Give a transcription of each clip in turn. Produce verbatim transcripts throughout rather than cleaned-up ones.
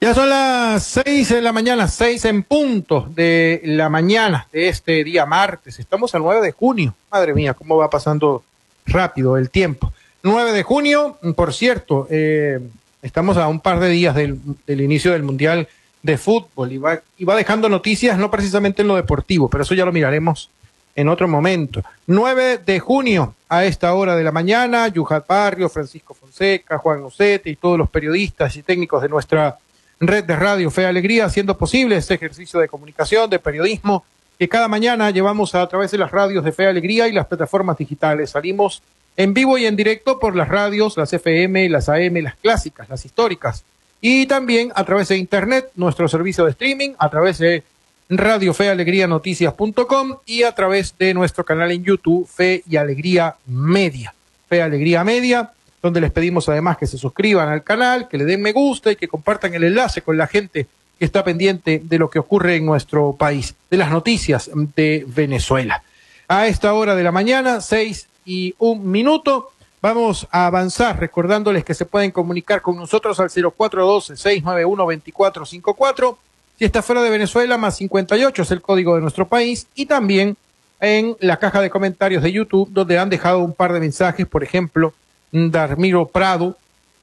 Ya son las seis de la mañana, seis en punto de la mañana de este día martes. Estamos al nueve de junio. Madre mía, cómo va pasando rápido el tiempo. nueve de junio, por cierto, eh, estamos a un par de días del, del inicio del Mundial de Fútbol y va, y va dejando noticias, no precisamente en lo deportivo, pero eso ya lo miraremos en otro momento. nueve de junio, a esta hora de la mañana, Yuhat Barrio, Francisco Fonseca, Juan Nocete y todos los periodistas y técnicos de nuestra red de radio Fe y Alegría, haciendo posible este ejercicio de comunicación, de periodismo, que cada mañana llevamos a través de las radios de Fe y Alegría y las plataformas digitales. Salimos en vivo y en directo por las radios, las F M, las A M, las clásicas, las históricas, y también a través de internet, nuestro servicio de streaming, a través de Radio Fe y Alegría Noticias punto com y a través de nuestro canal en YouTube, Fe y Alegría Media. Fe y Alegría Media, donde les pedimos además que se suscriban al canal, que le den me gusta y que compartan el enlace con la gente que está pendiente de lo que ocurre en nuestro país, de las noticias de Venezuela. A esta hora de la mañana, seis y un minuto, vamos a avanzar recordándoles que se pueden comunicar con nosotros al cero cuatro uno dos, seis nueve uno, dos cuatro cinco cuatro. Si está fuera de Venezuela, más cincuenta y ocho es el código de nuestro país, y también en la caja de comentarios de YouTube, donde han dejado un par de mensajes. Por ejemplo, Darmiro Prado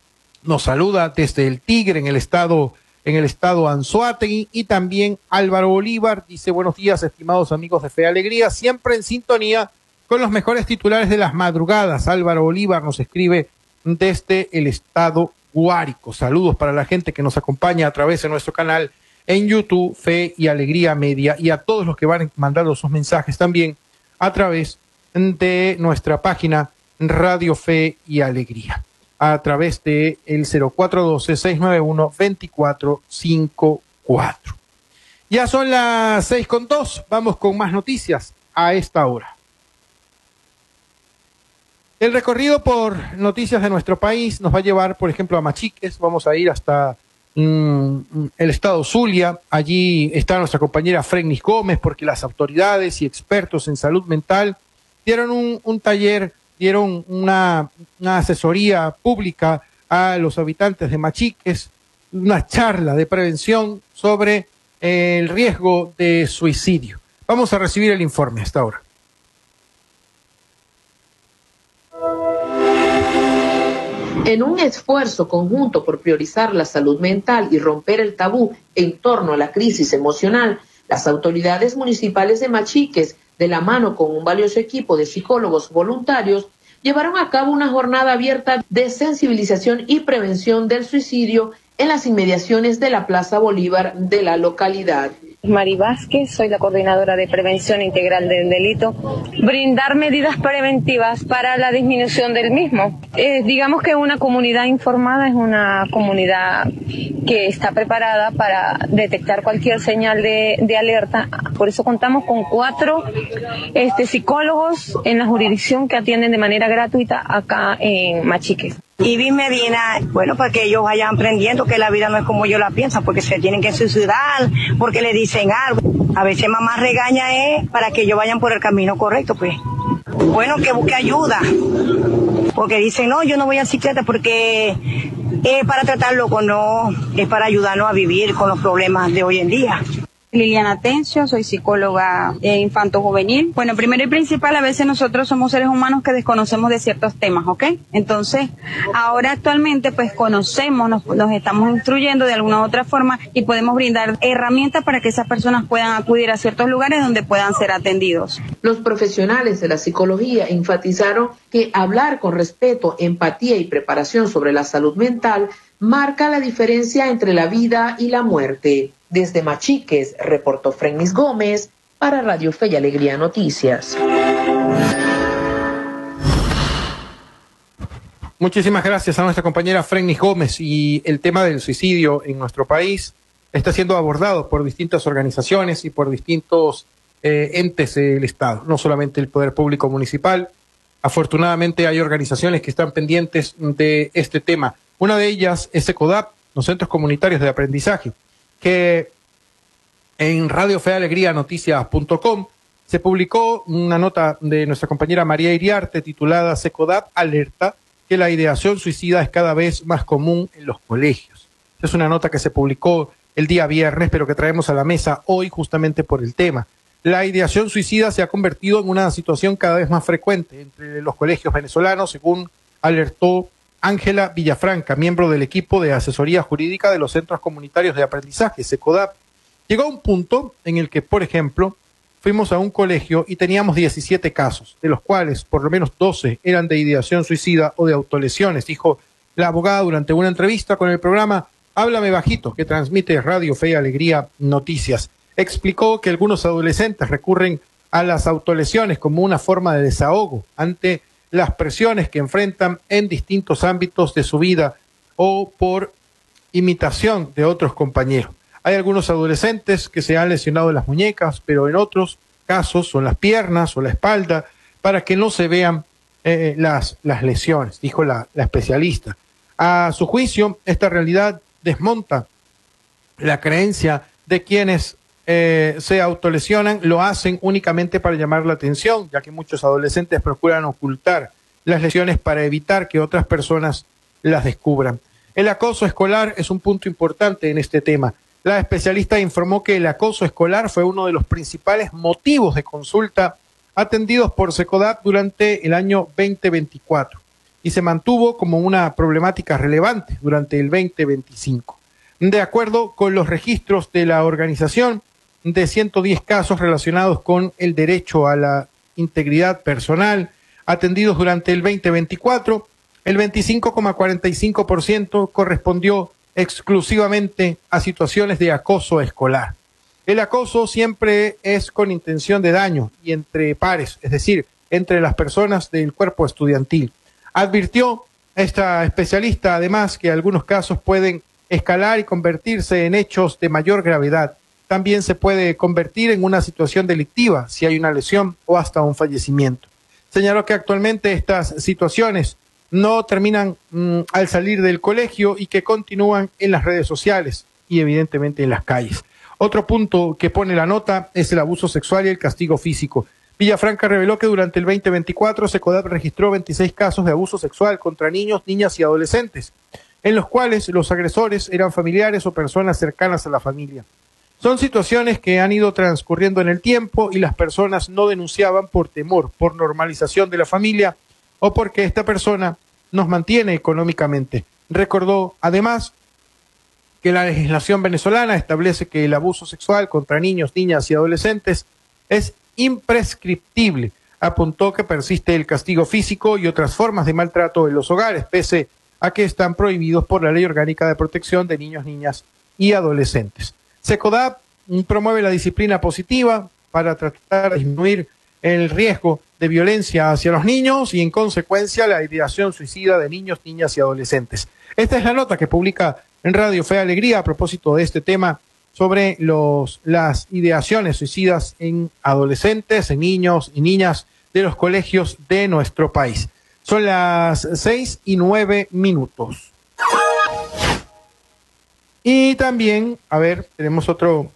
nos saluda desde el Tigre, en el estado, en el estado Anzoátegui, y también Álvaro Bolívar dice: buenos días, estimados amigos de Fe y Alegría, siempre en sintonía con los mejores titulares de las madrugadas. Álvaro Bolívar nos escribe desde el estado Guárico. Saludos para la gente que nos acompaña a través de nuestro canal en YouTube, Fe y Alegría Media, y a todos los que van mandando sus mensajes también a través de nuestra página Radio Fe y Alegría, a través de el cero cuatro uno dos, seis nueve uno, dos cuatro cinco cuatro. Ya son las seis con dos, vamos con más noticias a esta hora. El recorrido por noticias de nuestro país nos va a llevar, por ejemplo, a Machiques. Vamos a ir hasta mm, el estado Zulia. Allí está nuestra compañera Fregnis Gómez, porque las autoridades y expertos en salud mental dieron un, un taller, dieron una, una asesoría pública a los habitantes de Machiques, una charla de prevención sobre eh, el riesgo de suicidio. Vamos a recibir el informe hasta ahora. En un esfuerzo conjunto por priorizar la salud mental y romper el tabú en torno a la crisis emocional, las autoridades municipales de Machiques, de la mano con un valioso equipo de psicólogos voluntarios, llevaron a cabo una jornada abierta de sensibilización y prevención del suicidio en las inmediaciones de la Plaza Bolívar de la localidad. Mari Vázquez, soy la coordinadora de prevención integral del delito. Brindar medidas preventivas para la disminución del mismo. Eh, digamos que una comunidad informada es una comunidad que está preparada para detectar cualquier señal de, de alerta. Por eso contamos con cuatro este, psicólogos en la jurisdicción que atienden de manera gratuita acá en Machiques. Ivy Medina, bueno, para que ellos vayan aprendiendo que la vida no es como ellos la piensan, porque se tienen que suicidar, porque le dicen algo. A veces mamá regaña es para que ellos vayan por el camino correcto, pues. Bueno, que busque ayuda, porque dicen, no, yo no voy al psiquiatra porque es para tratar loco, no, es para ayudarnos a vivir con los problemas de hoy en día. Liliana Tencio, soy psicóloga eh, infanto-juvenil. Bueno, primero y principal, a veces nosotros somos seres humanos que desconocemos de ciertos temas, ¿ok? Entonces, ahora actualmente pues conocemos, nos, nos estamos instruyendo de alguna u otra forma y podemos brindar herramientas para que esas personas puedan acudir a ciertos lugares donde puedan ser atendidos. Los profesionales de la psicología enfatizaron que hablar con respeto, empatía y preparación sobre la salud mental marca la diferencia entre la vida y la muerte. Desde Machiques, reportó Fregnis Gómez para Radio Fe y Alegría Noticias. Muchísimas gracias a nuestra compañera Fregnis Gómez. Y el tema del suicidio en nuestro país está siendo abordado por distintas organizaciones y por distintos eh, entes del Estado, no solamente el Poder Público Municipal. Afortunadamente hay organizaciones que están pendientes de este tema. Una de ellas es ECODAP, los Centros Comunitarios de Aprendizaje, que en Radio Fe y Alegría Noticias punto com se publicó una nota de nuestra compañera María Iriarte titulada SECODAP alerta que la ideación suicida es cada vez más común en los colegios. Es una nota que se publicó el día viernes, pero que traemos a la mesa hoy justamente por el tema. La ideación suicida se ha convertido en una situación cada vez más frecuente entre los colegios venezolanos, según alertó Ángela Villafranca, miembro del equipo de asesoría jurídica de los Centros Comunitarios de Aprendizaje, SECODAP. Llegó a un punto en el que, por ejemplo, fuimos a un colegio y teníamos diecisiete casos, de los cuales por lo menos doce eran de ideación suicida o de autolesiones, dijo la abogada durante una entrevista con el programa Háblame Bajito, que transmite Radio Fe y Alegría Noticias. Explicó que algunos adolescentes recurren a las autolesiones como una forma de desahogo ante las presiones que enfrentan en distintos ámbitos de su vida o por imitación de otros compañeros. Hay algunos adolescentes que se han lesionado las muñecas, pero en otros casos son las piernas o la espalda, para que no se vean eh, las, las lesiones, dijo la, la especialista. A su juicio, esta realidad desmonta la creencia de quienes eh, se autolesionan, lo hacen únicamente para llamar la atención, ya que muchos adolescentes procuran ocultar las lesiones para evitar que otras personas las descubran. El acoso escolar es un punto importante en este tema. La especialista informó que el acoso escolar fue uno de los principales motivos de consulta atendidos por SECODAP durante el año veinte veinticuatro y se mantuvo como una problemática relevante durante el veinte veinticinco. De acuerdo con los registros de la organización, de ciento diez casos relacionados con el derecho a la integridad personal atendidos durante el veinte veinticuatro, el veinticinco coma cuarenta y cinco por ciento correspondió exclusivamente a situaciones de acoso escolar. El acoso siempre es con intención de daño y entre pares, es decir, entre las personas del cuerpo estudiantil. Advirtió esta especialista además que algunos casos pueden escalar y convertirse en hechos de mayor gravedad. También se puede convertir en una situación delictiva si hay una lesión o hasta un fallecimiento. Señaló que actualmente estas situaciones no terminan mmm, al salir del colegio y que continúan en las redes sociales y evidentemente en las calles. Otro punto que pone la nota es el abuso sexual y el castigo físico. Villafranca reveló que durante el veinte veinticuatro SECODAP registró veintiséis casos de abuso sexual contra niños, niñas y adolescentes, en los cuales los agresores eran familiares o personas cercanas a la familia. Son situaciones que han ido transcurriendo en el tiempo y las personas no denunciaban por temor, por normalización de la familia o porque esta persona nos mantiene económicamente. Recordó además que la legislación venezolana establece que el abuso sexual contra niños, niñas y adolescentes es imprescriptible. Apuntó que persiste el castigo físico y otras formas de maltrato en los hogares, pese a que están prohibidos por la Ley Orgánica de Protección de Niños, Niñas y Adolescentes. SECODAP promueve la disciplina positiva para tratar de disminuir el riesgo de violencia hacia los niños y, en consecuencia, la ideación suicida de niños, niñas y adolescentes. Esta es la nota que publica en Radio Fe y Alegría a propósito de este tema sobre los, las ideaciones suicidas en adolescentes, en niños y niñas de los colegios de nuestro país. Son las seis y nueve minutos. Y también, a ver, tenemos otro,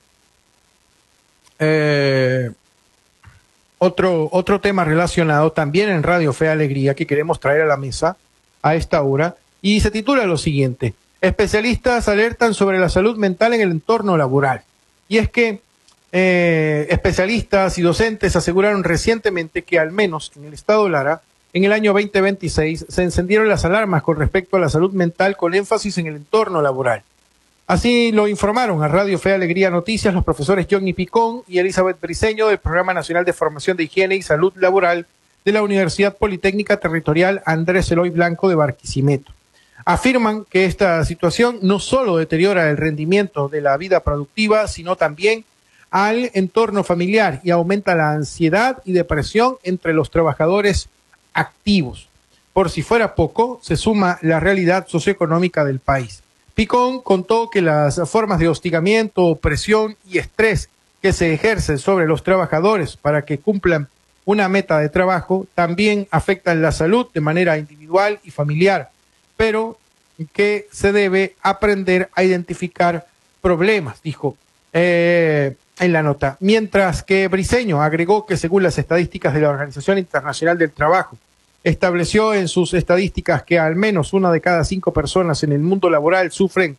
eh, otro, otro tema relacionado también en Radio Fe y Alegría que queremos traer a la mesa a esta hora y se titula lo siguiente: especialistas alertan sobre la salud mental en el entorno laboral. Y es que eh, especialistas y docentes aseguraron recientemente que al menos en el estado Lara, en el año veinte veintiséis, se encendieron las alarmas con respecto a la salud mental con énfasis en el entorno laboral. Así lo informaron a Radio Fe y Alegría Noticias los profesores Johnny Picón y Elizabeth Briceño del Programa Nacional de Formación de Higiene y Salud Laboral de la Universidad Politécnica Territorial Andrés Eloy Blanco de Barquisimeto. Afirman que esta situación no solo deteriora el rendimiento de la vida productiva, sino también al entorno familiar y aumenta la ansiedad y depresión entre los trabajadores activos. Por si fuera poco, se suma la realidad socioeconómica del país. Picón contó que las formas de hostigamiento, presión y estrés que se ejercen sobre los trabajadores para que cumplan una meta de trabajo también afectan la salud de manera individual y familiar, pero que se debe aprender a identificar problemas, dijo eh, en la nota. Mientras que Briceño agregó que según las estadísticas de la Organización Internacional del Trabajo, estableció en sus estadísticas que al menos una de cada cinco personas en el mundo laboral sufren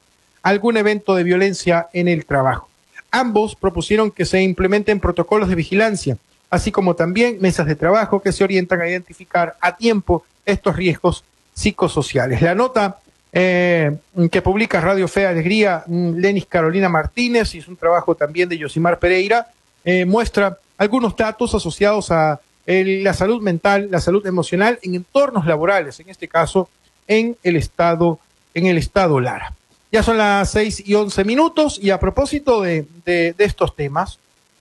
algún evento de violencia en el trabajo. Ambos propusieron que se implementen protocolos de vigilancia, así como también mesas de trabajo que se orientan a identificar a tiempo estos riesgos psicosociales. La nota eh, que publica Radio Fe Alegría, Lenis Carolina Martínez, y es un trabajo también de Yosimar Pereira, eh, muestra algunos datos asociados a el, la salud mental, la salud emocional en entornos laborales, en este caso en el estado, en el estado Lara. Ya son las seis y once minutos, y a propósito de, de, de estos temas,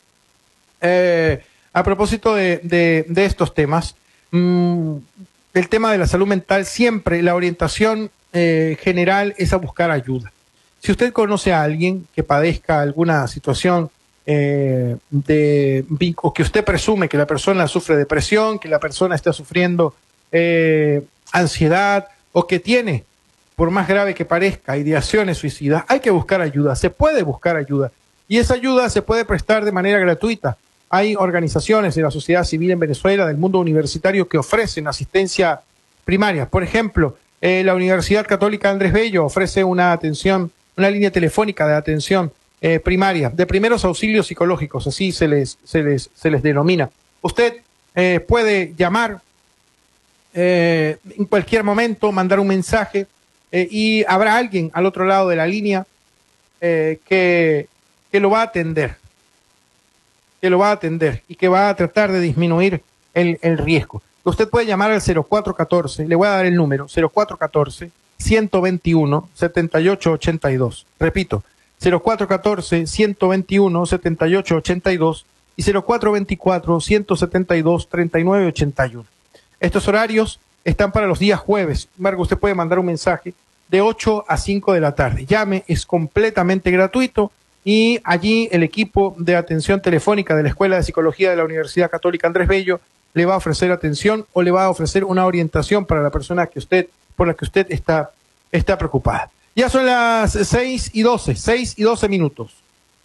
eh, a propósito de, de, de estos temas, mmm, el tema de la salud mental, siempre la orientación eh, general es a buscar ayuda. Si usted conoce a alguien que padezca alguna situación eh, de, o que usted presume que la persona sufre depresión, que la persona está sufriendo eh, ansiedad, o que tiene, por más grave que parezca, ideaciones suicidas, hay que buscar ayuda, se puede buscar ayuda, y esa ayuda se puede prestar de manera gratuita. Hay organizaciones de la sociedad civil en Venezuela, del mundo universitario, que ofrecen asistencia primaria. Por ejemplo, eh, la Universidad Católica Andrés Bello ofrece una atención, una línea telefónica de atención eh, primaria, de primeros auxilios psicológicos, así se les, se les, se les denomina. Usted eh, puede llamar eh, en cualquier momento, mandar un mensaje, eh, y habrá alguien al otro lado de la línea eh, que, que lo va a atender. que lo va a atender y que va a tratar de disminuir el, el riesgo. Usted puede llamar al cero cuatro uno cuatro, le voy a dar el número, cero cuatro uno cuatro, uno dos uno, siete ocho ocho dos. Repito, cero cuatro uno cuatro, uno dos uno, siete ocho ocho dos y cero cuatro dos cuatro, uno siete dos, tres nueve ocho uno. Estos horarios están para los días jueves. Sin embargo, usted puede mandar un mensaje de ocho a cinco de la tarde. Llame, es completamente gratuito. Y allí el equipo de atención telefónica de la Escuela de Psicología de la Universidad Católica Andrés Bello le va a ofrecer atención o le va a ofrecer una orientación para la persona que usted, por la que usted está, está preocupada. Ya son las seis y doce, seis y doce minutos.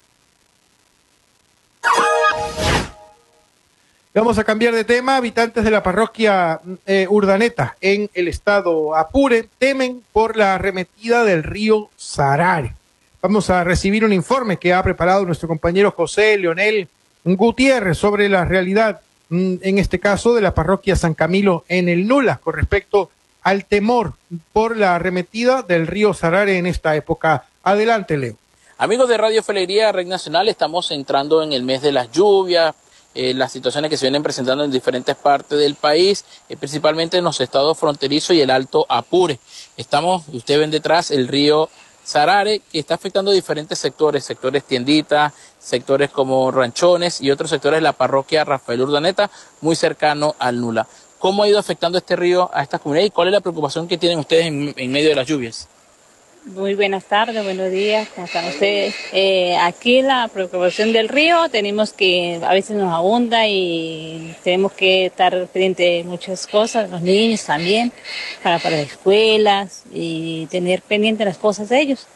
Vamos a cambiar de tema. Habitantes de la parroquia eh, Urdaneta en el estado Apure temen por la arremetida del río Sarare. Vamos a recibir un informe que ha preparado nuestro compañero José Leonel Gutiérrez sobre la realidad, en este caso, de la parroquia San Camilo en el Nula, con respecto al temor por la arremetida del río Sarare en esta época. Adelante, Leo. Amigos de Radio Fe Alegría, Red Nacional, estamos entrando en el mes de las lluvias, eh, las situaciones que se vienen presentando en diferentes partes del país, eh, principalmente en los estados fronterizos y el Alto Apure. Estamos, ustedes ven detrás, el río Sarare, que está afectando diferentes sectores, sectores tienditas, sectores como ranchones y otros sectores de la parroquia Rafael Urdaneta, muy cercano al Nula. ¿Cómo ha ido afectando este río a estas comunidades y cuál es la preocupación que tienen ustedes en, en medio de las lluvias? Muy buenas tardes, buenos días, ¿cómo están ustedes? Eh, aquí la preocupación del río, tenemos que, a veces nos abunda y tenemos que estar pendientes de muchas cosas, los niños también, para, para las escuelas y tener pendientes las cosas de ellos.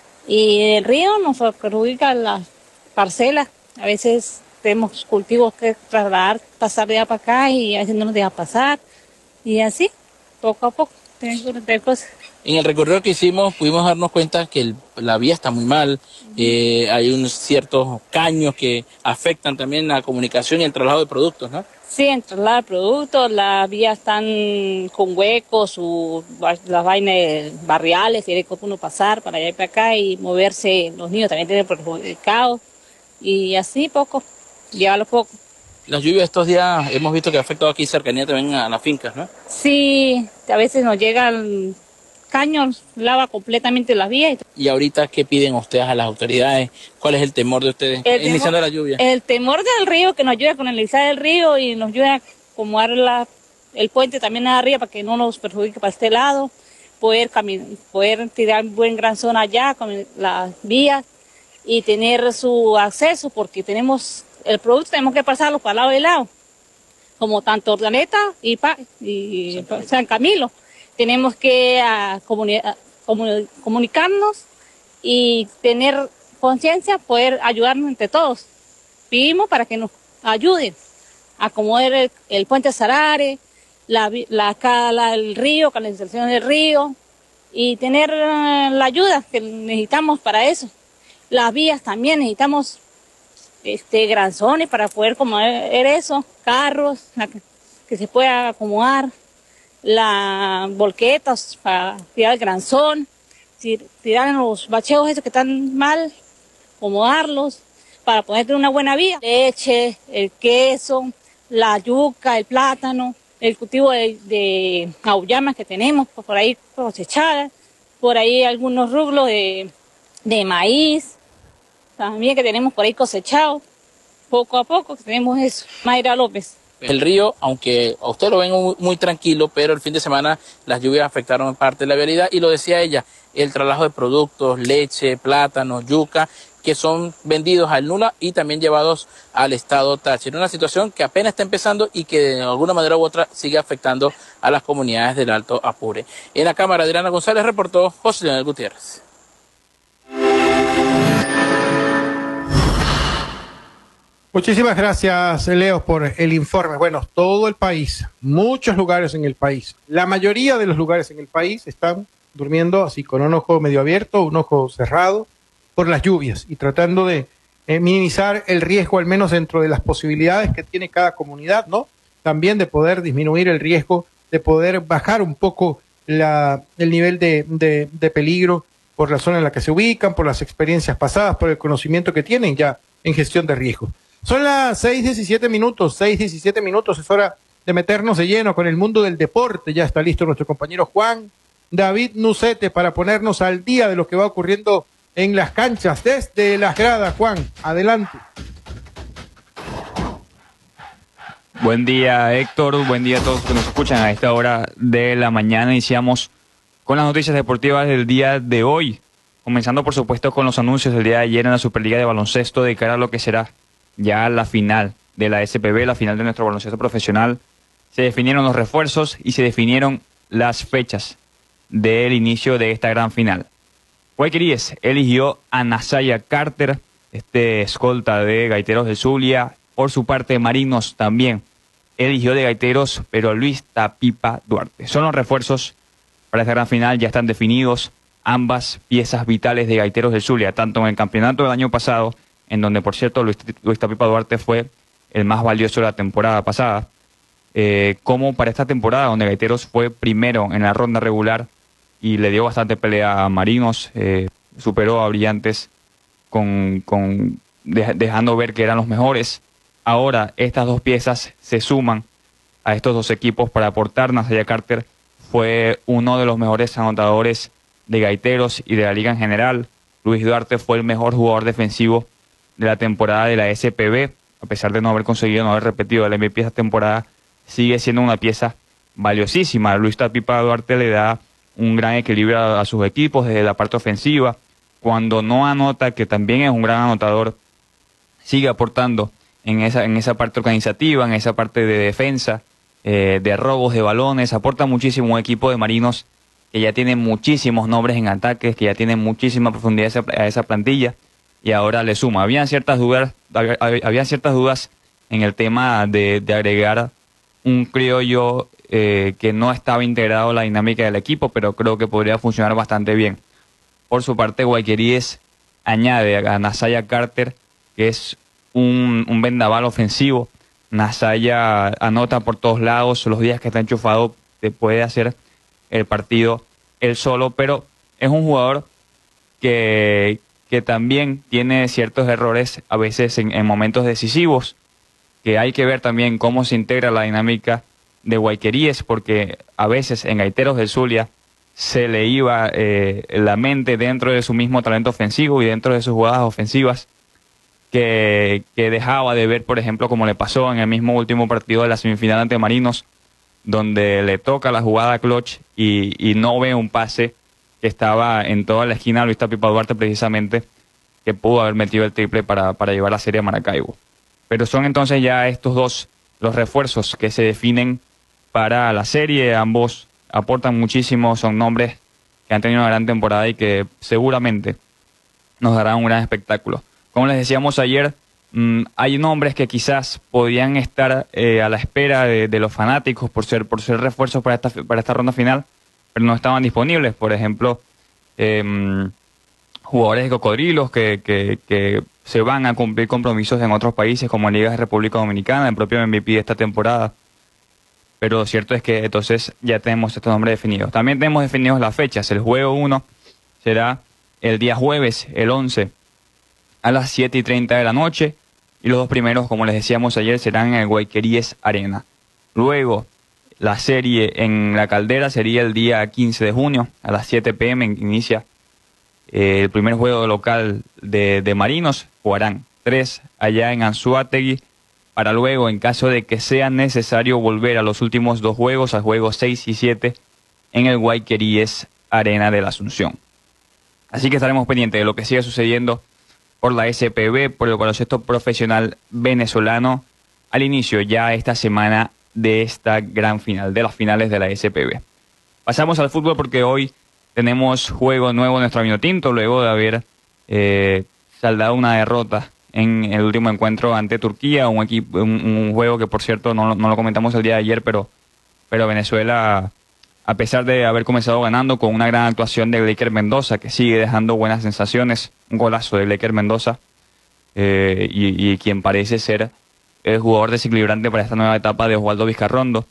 Y el río nos perjudica las parcelas, a veces tenemos cultivos que trasladar, pasar de allá para acá y a veces no nos deja pasar, y así, poco a poco, tenemos que tener cosas. En el recorrido que hicimos pudimos darnos cuenta que el, la vía está muy mal, eh, hay unos ciertos caños que afectan también la comunicación y el traslado de productos, ¿no? Sí, el traslado de productos, las vías están con huecos, su, las vainas barriales, tiene que uno pasar para allá y para acá y moverse, los niños también tienen perjudicados y así poco, llevarlo poco. Las lluvias estos días hemos visto que ha afectado aquí cercanía también a las fincas, ¿no? Sí, a veces nos llegan caños, lava completamente las vías. ¿Y ahorita qué piden ustedes a las autoridades? ¿Cuál es el temor de ustedes el iniciando temor, la lluvia? El temor del río, que nos ayude a canalizar el río y nos ayude a acomodar la, el puente también arriba para que no nos perjudique para este lado, poder, poder tirar buen gran zona allá con las vías y tener su acceso, porque tenemos el producto, tenemos que pasarlo para lado y lado, como tanto Urdaneta y, pa, y San, San Camilo. Tenemos que uh, comuni comuni comunicarnos y tener conciencia, poder ayudarnos entre todos. Pedimos para que nos ayuden a acomodar el, el puente Sarare, la, la, la, el río, canalización del río, y tener uh, la ayuda que necesitamos para eso. Las vías también necesitamos este granzones para poder acomodar eso, carros la, que, que se pueda acomodar, las volquetas para tirar el granzón, tirar los bacheos esos que están mal, acomodarlos para poder tener una buena vía. Leche, el queso, la yuca, el plátano, el cultivo de, de auyamas que tenemos por ahí cosechadas, por ahí algunos rublos de, de maíz, también que tenemos por ahí cosechados, poco a poco que tenemos eso. Mayra López. El río, aunque a usted lo ven muy, muy tranquilo, pero el fin de semana las lluvias afectaron parte de la vialidad y lo decía ella, el traslado de productos, leche, plátano, yuca, que son vendidos al Nula y también llevados al estado Táchira. Una situación que apenas está empezando y que de alguna manera u otra sigue afectando a las comunidades del Alto Apure. En la cámara, Adriana González reportó José Leonel Gutiérrez. Muchísimas gracias, Leo, por el informe. Bueno, todo el país, muchos lugares en el país, la mayoría de los lugares en el país están durmiendo así con un ojo medio abierto, un ojo cerrado, por las lluvias y tratando de eh, minimizar el riesgo, al menos dentro de las posibilidades que tiene cada comunidad, ¿no? También de poder disminuir el riesgo, de poder bajar un poco la, el nivel de, de, de peligro por la zona en la que se ubican, por las experiencias pasadas, por el conocimiento que tienen ya en gestión de riesgo. Son las seis diecisiete minutos, seis diecisiete minutos, es hora de meternos de lleno con el mundo del deporte. Ya está listo nuestro compañero Juan David Nucete para ponernos al día de lo que va ocurriendo en las canchas desde las gradas. Juan, adelante. Buen día, Héctor, buen día a todos que nos escuchan a esta hora de la mañana. Iniciamos con las noticias deportivas del día de hoy, comenzando por supuesto con los anuncios del día de ayer en la Superliga de Baloncesto de cara a lo que será ya la final de la S P B, la final de nuestro baloncesto profesional. Se definieron los refuerzos y se definieron las fechas del inicio de esta gran final. Guayqueríes eligió a Nasaya Carter, este escolta de Gaiteros del Zulia. Por su parte, Marinos también eligió de Gaiteros, pero Luis Tapipa Duarte. Son los refuerzos para esta gran final, ya están definidos ambas piezas vitales de Gaiteros del Zulia, tanto en el campeonato del año pasado, en donde, por cierto, Luis, Luis Tapipa Duarte fue el más valioso de la temporada pasada, eh, como para esta temporada, donde Gaiteros fue primero en la ronda regular y le dio bastante pelea a Marinos, eh, superó a Brillantes con, con de, dejando ver que eran los mejores. Ahora estas dos piezas se suman a estos dos equipos para aportar. Nasaya Carter fue uno de los mejores anotadores de Gaiteros y de la liga en general. Luis Duarte fue el mejor jugador defensivo de la temporada de la S P B, a pesar de no haber conseguido, no haber repetido el M V P esta temporada, sigue siendo una pieza valiosísima. Luis Tapipa Duarte le da un gran equilibrio a, a sus equipos desde la parte ofensiva. Cuando no anota, que también es un gran anotador, sigue aportando en esa, en esa parte organizativa, en esa parte de defensa, eh, de robos de balones, aporta muchísimo un equipo de Marinos que ya tiene muchísimos nombres en ataques, que ya tiene muchísima profundidad a esa, a esa plantilla, y ahora le suma. Habían ciertas dudas, había, había ciertas dudas en el tema de, de agregar un criollo eh, que no estaba integrado en la dinámica del equipo, pero creo que podría funcionar bastante bien. Por su parte, Guayqueríes añade a Nasaya Carter, que es un, un vendaval ofensivo. Nasaya anota por todos lados, los días que está enchufado te puede hacer el partido él solo, pero es un jugador que, que también tiene ciertos errores a veces en, en momentos decisivos, que hay que ver también cómo se integra la dinámica de Guayqueríes, porque a veces en Gaiteros del Zulia se le iba eh, la mente dentro de su mismo talento ofensivo y dentro de sus jugadas ofensivas, que, que dejaba de ver, por ejemplo, como le pasó en el mismo último partido de la semifinal ante Marinos, donde le toca la jugada clutch y, y no ve un pase que estaba en toda la esquina a Luis Tapipa Duarte precisamente, que pudo haber metido el triple para, para llevar la serie a Maracaibo. Pero son entonces ya estos dos los refuerzos que se definen para la serie. Ambos aportan muchísimo, son nombres que han tenido una gran temporada y que seguramente nos darán un gran espectáculo. Como les decíamos ayer, mmm, hay nombres que quizás podían estar eh, a la espera de, de los fanáticos por ser, por ser refuerzos para esta, para esta ronda final, pero no estaban disponibles. Por ejemplo, eh, jugadores de Cocodrilos que, que, que se van a cumplir compromisos en otros países como en Liga de República Dominicana, el propio M V P de esta temporada. Pero lo cierto es que entonces ya tenemos estos nombres definidos. También tenemos definidos las fechas. El juego uno será el día jueves, el once, a las siete y treinta de la noche. Y los dos primeros, como les decíamos ayer, serán en el Guayqueríes Arena. Luego, la serie en La Caldera sería el día quince de junio, a las siete pe eme, inicia eh, el primer juego local de, de Marinos. Jugarán tres allá en Anzoátegui, para luego, en caso de que sea necesario, volver a los últimos dos juegos, a juegos seis y siete, en el Guayqueríes Arena de la Asunción. Así que estaremos pendientes de lo que siga sucediendo por la ese pe be, por el baloncesto profesional venezolano, al inicio ya esta semana de esta gran final, de las finales de la ese pe be. Pasamos al fútbol porque hoy tenemos juego nuevo en nuestro Vinotinto, luego de haber eh, saldado una derrota en el último encuentro ante Turquía, un equipo, un, un juego que por cierto no, no lo comentamos el día de ayer, pero, pero Venezuela, a pesar de haber comenzado ganando con una gran actuación de Gleiker Mendoza, que sigue dejando buenas sensaciones, un golazo de Gleiker Mendoza, eh, y, y quien parece ser el jugador desequilibrante para esta nueva etapa de Osvaldo Vizcarrondo.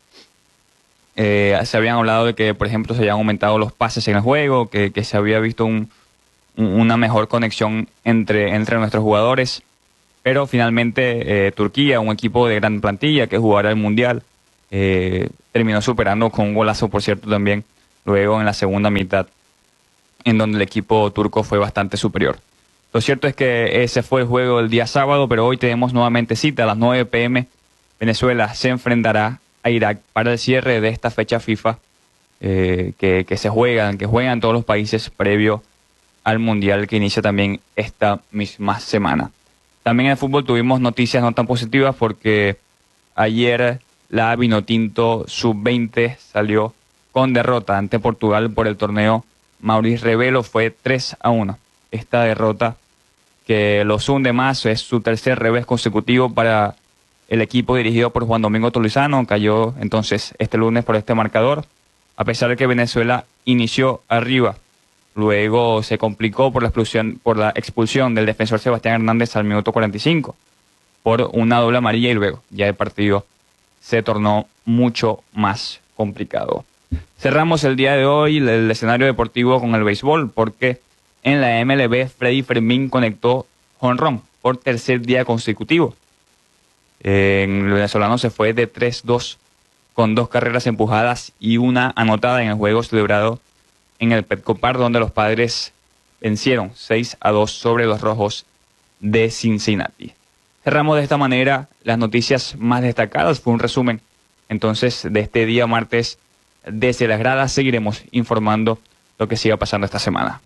Eh, se habían hablado de que, por ejemplo, se habían aumentado los pases en el juego, que, que se había visto un, un, una mejor conexión entre, entre nuestros jugadores. Pero finalmente eh, Turquía, un equipo de gran plantilla que jugará el Mundial, eh, terminó superando con un golazo, por cierto, también luego en la segunda mitad, en donde el equipo turco fue bastante superior. Lo cierto es que ese fue el juego del día sábado, pero hoy tenemos nuevamente cita a las nueve pe eme. Venezuela se enfrentará a Irak para el cierre de esta fecha FIFA eh, que, que se juegan, que juegan todos los países previo al Mundial que inicia también esta misma semana. También en el fútbol tuvimos noticias no tan positivas porque ayer la Vinotinto sub veinte salió con derrota ante Portugal por el torneo Maurice Revelo, fue tres a uno. Esta derrota que los hunde más, es su tercer revés consecutivo para el equipo dirigido por Juan Domingo Tolizano, cayó entonces este lunes por este marcador, a pesar de que Venezuela inició arriba. Luego se complicó por la expulsión, por la expulsión del defensor Sebastián Hernández al minuto cuarenta y cinco por una doble amarilla y luego ya el partido se tornó mucho más complicado. Cerramos el día de hoy el, el escenario deportivo con el béisbol porque en la eme ele be Freddy Fermín conectó jonrón por tercer día consecutivo. Eh, el venezolano se fue de tres dos con dos carreras empujadas y una anotada en el juego celebrado en el Petco Park, donde los Padres vencieron seis a dos sobre los Rojos de Cincinnati. Cerramos de esta manera las noticias más destacadas. Fue un resumen entonces de este día martes desde las gradas. Seguiremos informando lo que siga pasando esta semana.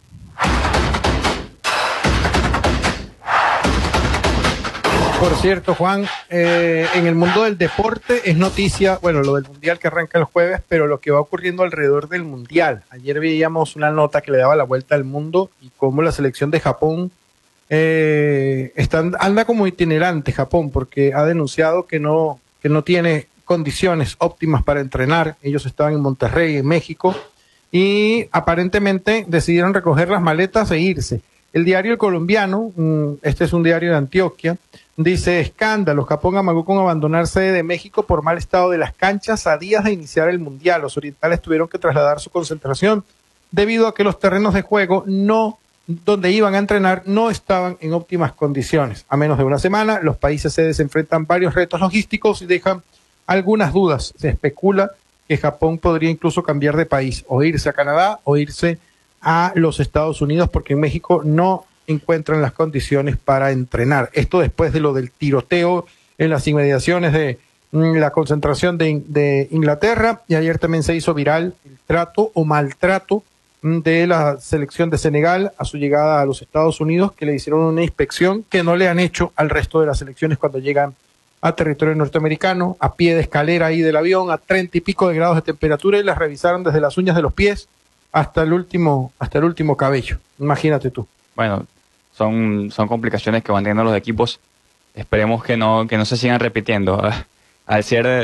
Por cierto, Juan, eh, en el mundo del deporte es noticia, bueno, lo del Mundial que arranca el jueves, pero lo que va ocurriendo alrededor del Mundial. Ayer veíamos una nota que le daba la vuelta al mundo y cómo la selección de Japón eh, está, anda como itinerante Japón, porque ha denunciado que no, que no tiene condiciones óptimas para entrenar. Ellos estaban en Monterrey, en México, y aparentemente decidieron recoger las maletas e irse. El diario El Colombiano, este es un diario de Antioquia, dice: escándalo, Japón amagó con abandonar sede de México por mal estado de las canchas a días de iniciar el Mundial. Los orientales tuvieron que trasladar su concentración debido a que los terrenos de juego no, donde iban a entrenar no estaban en óptimas condiciones. A menos de una semana, los países sedes enfrentan varios retos logísticos y dejan algunas dudas. Se especula que Japón podría incluso cambiar de país, o irse a Canadá o irse a los Estados Unidos, porque en México no encuentran las condiciones para entrenar. Esto después de lo del tiroteo en las inmediaciones de mm, la concentración de, de Inglaterra, y ayer también se hizo viral el trato o maltrato mm, de la selección de Senegal a su llegada a los Estados Unidos, que le hicieron una inspección que no le han hecho al resto de las selecciones cuando llegan a territorio norteamericano, a pie de escalera ahí del avión, a treinta y pico de grados de temperatura, y las revisaron desde las uñas de los pies hasta el último, hasta el último cabello. Imagínate tú. Bueno, son, son complicaciones que van teniendo los equipos. Esperemos que no, que no se sigan repitiendo. Al ser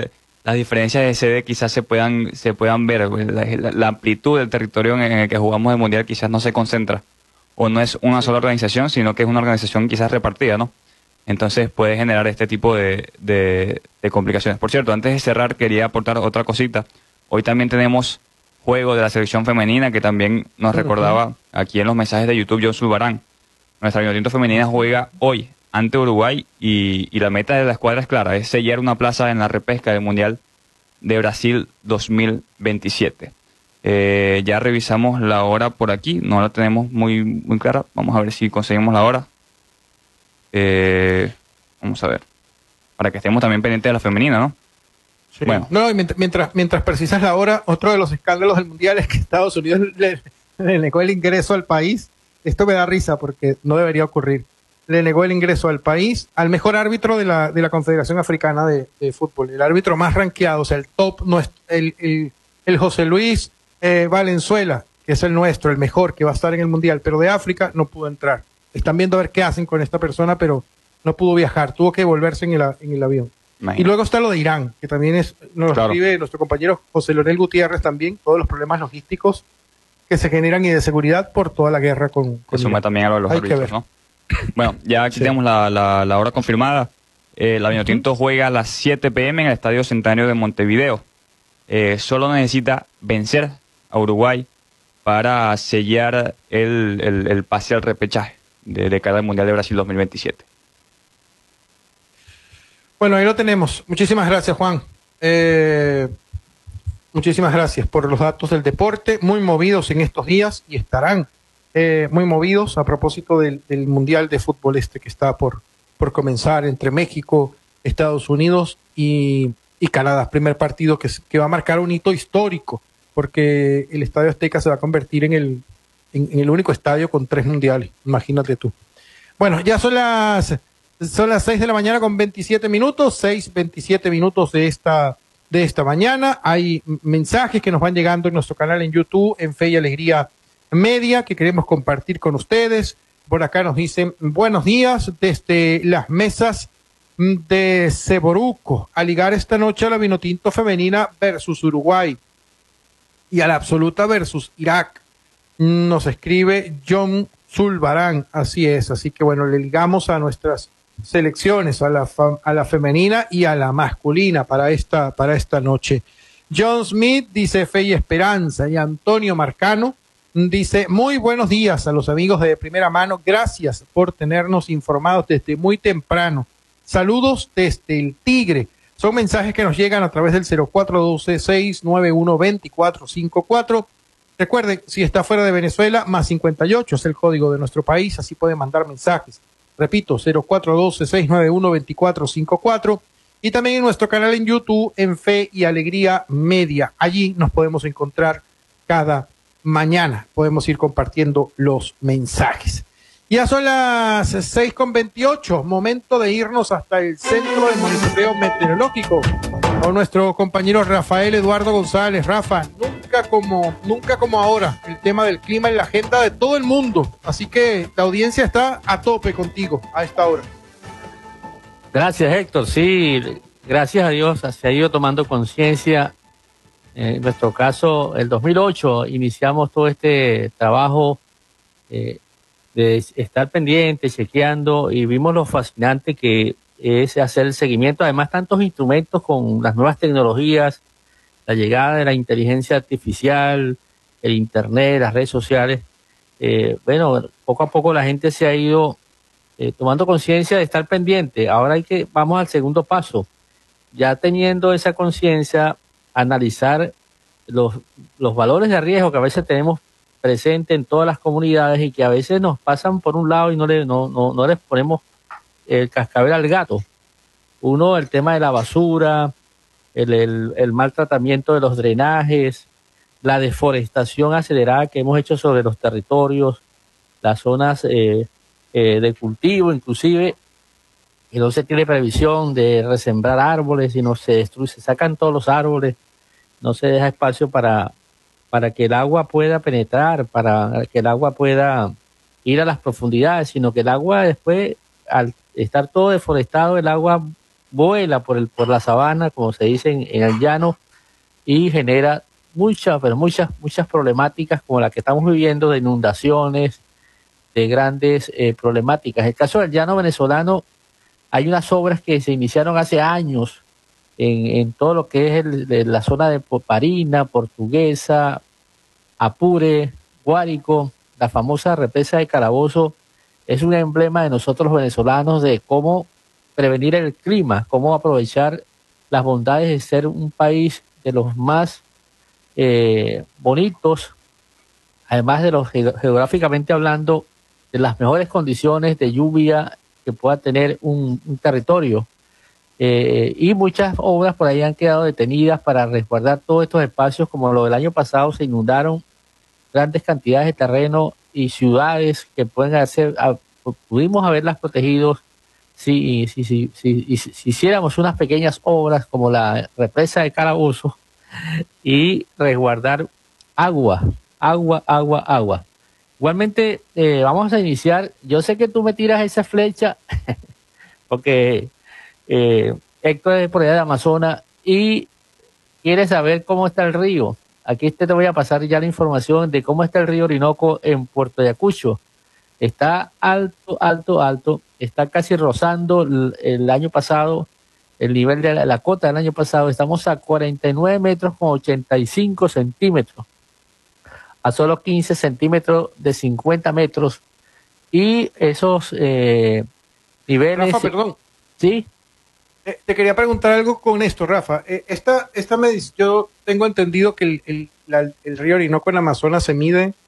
las diferencias de sede quizás se puedan se puedan ver. La, la, la amplitud del territorio en el que jugamos el Mundial quizás no se concentra, o no es una sola organización, sino que es una organización quizás repartida, ¿no? Entonces puede generar este tipo de, de, de complicaciones. Por cierto, antes de cerrar quería aportar otra cosita. Hoy también tenemos juego de la selección femenina, que también nos recordaba aquí en los mensajes de YouTube John Zulbarán. Nuestra Vinotinto femenina juega hoy ante Uruguay y, y la meta de la escuadra es clara, es sellar una plaza en la repesca del Mundial de Brasil dos mil veintisiete. Eh, ya revisamos la hora por aquí, no la tenemos muy, muy clara. Vamos a ver si conseguimos la hora. Eh, vamos a ver, para que estemos también pendientes de la femenina, ¿no? Sí. Bueno. No, y mientras, mientras, mientras precisas la hora, otro de los escándalos del Mundial es que Estados Unidos le, le negó el ingreso al país. Esto me da risa porque no debería ocurrir. Le negó el ingreso al país al mejor árbitro de la, de la Confederación Africana de, de Fútbol, el árbitro más rankeado, o sea, el top, no es, el, el, el José Luis eh, Valenzuela, que es el nuestro, el mejor, que va a estar en el Mundial, pero de África no pudo entrar. Están viendo a ver qué hacen con esta persona, pero no pudo viajar, tuvo que volverse en el, en el avión. Imagínate. Y luego está lo de Irán, que también es, nos claro. escribe nuestro compañero José Leonel Gutiérrez también, todos los problemas logísticos que se generan y de seguridad por toda la guerra con, con Se suma también a lo de los árbitros, ¿no? Bueno, ya aquí sí. tenemos la, la, la hora confirmada. Eh, la Vinotinto uh-huh. juega a las siete pe eme en el Estadio Centenario de Montevideo. Eh, solo necesita vencer a Uruguay para sellar el, el, el pase al repechaje de, de cara al Mundial de Brasil dos mil veintisiete. Bueno, ahí lo tenemos. Muchísimas gracias, Juan. Eh, muchísimas gracias por los datos del deporte, muy movidos en estos días y estarán eh, muy movidos a propósito del, del Mundial de Fútbol este que está por, por comenzar entre México, Estados Unidos y, y Canadá. Primer partido que, que va a marcar un hito histórico porque el Estadio Azteca se va a convertir en el, en, en el único estadio con tres mundiales. Imagínate tú. Bueno, ya son las... Son las seis de la mañana con veintisiete minutos, seis veintisiete minutos de esta, de esta mañana. Hay mensajes que nos van llegando en nuestro canal en YouTube, en Fe y Alegría Media, que queremos compartir con ustedes. Por acá nos dicen, buenos días desde las mesas de Ceboruco, a ligar esta noche a la Vinotinto femenina versus Uruguay y a la absoluta versus Irak. Nos escribe John Zulbarán, así es, así que bueno, le ligamos a nuestras selecciones, a la, fa, a la femenina y a la masculina para esta, para esta noche. John Smith dice fe y esperanza, y Antonio Marcano dice muy buenos días a los amigos de primera mano, gracias por tenernos informados desde muy temprano. Saludos desde el Tigre. Son mensajes que nos llegan a través del cero cuatro uno dos, seis nueve uno, dos cuatro cinco cuatro. Recuerden, si está fuera de Venezuela, más cincuenta y ocho es el código de nuestro país, así pueden mandar mensajes. Repito, cero cuatro uno dos, seis nueve uno, dos cuatro cinco cuatro. Y también en nuestro canal en YouTube, en Fe y Alegría Media. Allí nos podemos encontrar cada mañana. Podemos ir compartiendo los mensajes. Ya son las seis con veintiocho, momento de irnos hasta el Centro de Monitoreo Meteorológico con nuestro compañero Rafael Eduardo González. Rafa, nunca como, nunca como ahora, el tema del clima en la agenda de todo el mundo. Así que la audiencia está a tope contigo a esta hora. Gracias, Héctor. Sí, gracias a Dios se ha ido tomando conciencia. En nuestro caso, el dos mil ocho iniciamos todo este trabajo eh, de estar pendiente, chequeando, y vimos lo fascinante que es hacer el seguimiento. Además, tantos instrumentos con las nuevas tecnologías, la llegada de la inteligencia artificial, el internet, las redes sociales. Eh, bueno, poco a poco la gente se ha ido eh, tomando conciencia de estar pendiente. Ahora hay que, vamos al segundo paso. Ya teniendo esa conciencia, analizar los, los valores de riesgo que a veces tenemos presente en todas las comunidades y que a veces nos pasan por un lado y no, le, no, no, no les ponemos el cascabel al gato. Uno, el tema de la basura, el, el, el mal tratamiento de los drenajes, la deforestación acelerada que hemos hecho sobre los territorios, las zonas eh, eh, de cultivo inclusive, y no se tiene previsión de resembrar árboles y no se destruye, se sacan todos los árboles, no se deja espacio para para que el agua pueda penetrar, para que el agua pueda ir a las profundidades, sino que el agua después, al estar todo deforestado, el agua vuela por el por la sabana, como se dice en, en el llano, y genera muchas, pero muchas, muchas problemáticas como la que estamos viviendo, de inundaciones, de grandes eh, problemáticas. En el caso del llano venezolano, hay unas obras que se iniciaron hace años en, en todo lo que es el, de la zona de Poparina, Portuguesa, Apure, Guárico. La famosa represa de Calabozo es un emblema de nosotros los venezolanos de cómo prevenir el clima, cómo aprovechar las bondades de ser un país de los más eh, bonitos, además de los geográficamente hablando, de las mejores condiciones de lluvia que pueda tener un, un territorio. Eh, y muchas obras por ahí han quedado detenidas para resguardar todos estos espacios, como lo del año pasado se inundaron grandes cantidades de terreno y ciudades que pueden hacer, a, pudimos haberlas protegido si, si, si, si, si, si hiciéramos unas pequeñas obras como la represa de Calabozo y resguardar agua, agua, agua, agua. Igualmente, eh, vamos a iniciar. Yo sé que tú me tiras esa flecha porque eh, Héctor es por allá de Amazonas y quiere saber cómo está el río. Aquí te voy a pasar ya la información de cómo está el río Orinoco en Puerto Ayacucho. Está alto, alto, alto. Está casi rozando el, el año pasado, el nivel de la, la cota del año pasado. Estamos a cuarenta y nueve metros con ochenta y cinco centímetros. A solo quince centímetros de cincuenta metros. Y esos eh, niveles... Rafa, perdón. Sí. Eh, te quería preguntar algo con esto, Rafa. Eh, esta, esta medición, yo tengo entendido que el, el, la, el río Orinoco en Amazonas se mide